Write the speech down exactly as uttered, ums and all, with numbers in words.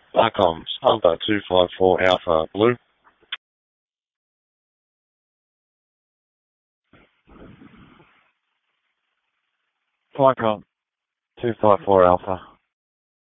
Arcoms, Hunter two five four Alpha, Blue. Flycom, two five four Alpha.